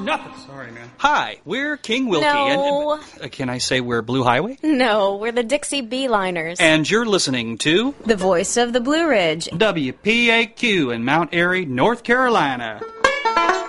Nothing. Sorry, man. Hi, we're King Wilkie. No. And can I say we're Blue Highway? No, we're the Dixie Beeliners. And you're listening to the voice of the Blue Ridge. WPAQ in Mount Airy, North Carolina.